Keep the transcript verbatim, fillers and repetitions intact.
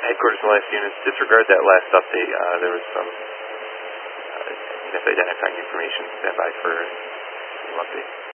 headquarters and last units, disregard that last update. Uh, there was some uh, misidentifying information. Stand by for a new update.